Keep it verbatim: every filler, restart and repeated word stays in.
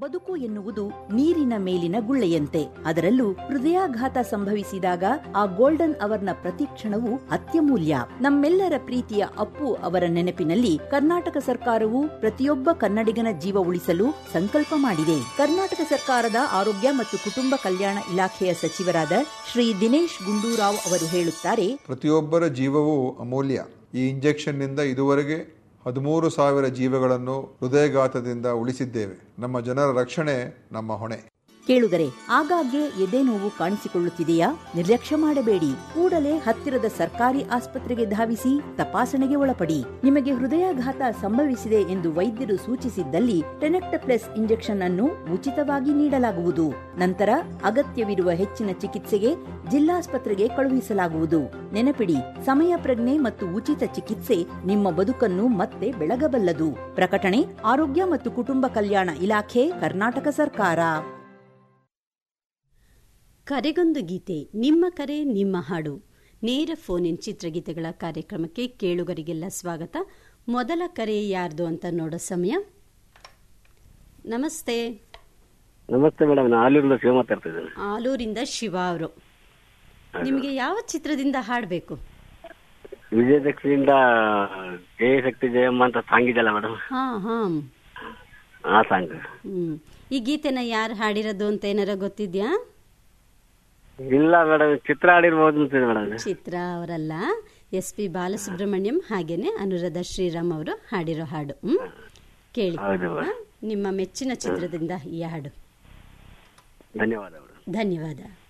ಬದುಕು ಎನ್ನುವುದು ನೀರಿನ ಮೇಲಿನ ಗುಳ್ಳೆಯಂತೆ. ಅದರಲ್ಲೂ ಹೃದಯಾಘಾತ ಸಂಭವಿಸಿದಾಗ ಆ ಗೋಲ್ಡನ್ ಅವರ್ನ ಪ್ರತಿ ಕ್ಷಣವು ಅತ್ಯಮೂಲ್ಯ. ನಮ್ಮೆಲ್ಲರ ಪ್ರೀತಿಯ ಅಪ್ಪು ಅವರ ನೆನಪಿನಲ್ಲಿ ಕರ್ನಾಟಕ ಸರ್ಕಾರವು ಪ್ರತಿಯೊಬ್ಬ ಕನ್ನಡಿಗನ ಜೀವ ಉಳಿಸಲು ಸಂಕಲ್ಪ ಮಾಡಿದೆ. ಕರ್ನಾಟಕ ಸರ್ಕಾರದ ಆರೋಗ್ಯ ಮತ್ತು ಕುಟುಂಬ ಕಲ್ಯಾಣ ಇಲಾಖೆಯ ಸಚಿವರಾದ ಶ್ರೀ ದಿನೇಶ್ ಗುಂಡೂರಾವ್ ಅವರು ಹೇಳುತ್ತಾರೆ, ಪ್ರತಿಯೊಬ್ಬರ ಜೀವವೂ ಅಮೂಲ್ಯ. ಈ ಇಂಜೆಕ್ಷನ್ ನಿಂದ ಇದುವರೆಗೆ ಹದಿಮೂರು ಸಾವಿರ ಜೀವಗಳನ್ನು ಹೃದಯಘಾತದಿಂದ ಉಳಿಸಿದ್ದೇವೆ. ನಮ್ಮ ಜನರ ರಕ್ಷಣೆ ನಮ್ಮ ಹೊಣೆ. ಕೇಳುಗರೆ, ಆಗಾಗ್ಗೆ ಎದೆ ನೋವು ಕಾಣಿಸಿಕೊಳ್ಳುತ್ತಿದೆಯಾ? ನಿರ್ಲಕ್ಷ್ಯ ಮಾಡಬೇಡಿ. ಕೂಡಲೇ ಹತ್ತಿರದ ಸರ್ಕಾರಿ ಆಸ್ಪತ್ರೆಗೆ ಧಾವಿಸಿ ತಪಾಸಣೆಗೆ ಒಳಪಡಿ. ನಿಮಗೆ ಹೃದಯಾಘಾತ ಸಂಭವಿಸಿದೆ ಎಂದು ವೈದ್ಯರು ಸೂಚಿಸಿದ್ದಲ್ಲಿ ಟೆನೆಕ್ಟಪ್ಲೆಸ್ ಇಂಜೆಕ್ಷನ್ ಅನ್ನು ಉಚಿತವಾಗಿ ನೀಡಲಾಗುವುದು. ನಂತರ ಅಗತ್ಯವಿರುವ ಹೆಚ್ಚಿನ ಚಿಕಿತ್ಸೆಗೆ ಜಿಲ್ಲಾಸ್ಪತ್ರೆಗೆ ಕಳುಹಿಸಲಾಗುವುದು. ನೆನಪಿಡಿ, ಸಮಯ ಪ್ರಜ್ಞೆ ಮತ್ತು ಉಚಿತ ಚಿಕಿತ್ಸೆ ನಿಮ್ಮ ಬದುಕನ್ನು ಮತ್ತೆ ಬೆಳಗಬಲ್ಲದು. ಪ್ರಕಟಣೆ ಆರೋಗ್ಯ ಮತ್ತು ಕುಟುಂಬ ಕಲ್ಯಾಣ ಇಲಾಖೆ, ಕರ್ನಾಟಕ ಸರ್ಕಾರ. ಕರೆಗೊಂದು ಗೀತೆ, ನಿಮ್ಮ ಕರೆ ನಿಮ್ಮ ಹಾಡು, ನೇರ ಫೋನ್ ಇನ್ ಚಿತ್ರಗೀತೆಗಳ ಕಾರ್ಯಕ್ರಮಕ್ಕೆ ಕೇಳುಗರಿಗೆಲ್ಲ ಸ್ವಾಗತ. ಮೊದಲ ಕರೆ ಯಾರ್ದು ಅಂತ ನೋಡೋ ಸಮಯ. ನಮಸ್ತೆ. ನಮಸ್ತೆ ಮೇಡಮ್, ನಾನು ಆಲೂರಿಂದ ಶಿವ ಮಾತಾಡ್ತಿದ್ದೇನೆ. ಆಲೂರಿಂದ ಶಿವ ಅವರು, ನಿಮಗೆ ಯಾವ ಚಿತ್ರದಿಂದ ಹಾಡಬೇಕು? ವಿಜಯದಕ್ಷಿಣಿಯಿಂದ ಜಯಶಕ್ತಿ ಜಯಮ್ಮ ಅಂತ ಸಾಂಗ್ ಇದೆಯಲ್ಲ ಮೇಡಮ್, ಹಾ ಹಾ ಆ ಸಾಂಗ್. ಹ್ಮ್ ಈ ಗೀತೆನ ಯಾರು ಹಾಡಿರೋದು ಅಂತ ಏನಾರ ಗೊತ್ತಿದ್ಯಾ? ಇಲ್ಲ ಮೇಡಮ್, ಚಿತ್ರ ಆಡಿರ್ಬೋದು ಅಂತಿದೆ ಮೇಡಮ್. ಚಿತ್ರ ಅವರಲ್ಲ, ಎಸ್ ಪಿ ಬಾಲಸುಬ್ರಹ್ಮಣ್ಯಂ ಹಾಗೇನೆ ಅನುರಾಧ ಶ್ರೀರಾಮ್ ಅವರು ಹಾಡಿರೋ ಹಾಡು. ಹ್ಮ್ ಕೇಳಿ, ನಿಮ್ಮ ಮೆಚ್ಚಿನ ಚಿತ್ರದಿಂದ ಈ ಹಾಡು. ಧನ್ಯವಾದ. ಧನ್ಯವಾದ.